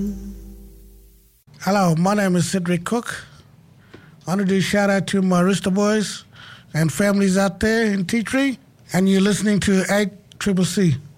Hello, my name is Cedric Cook. I want to do a shout out to my Rooster Boys and families out there in Tea Tree. And you're listening to 8CCC.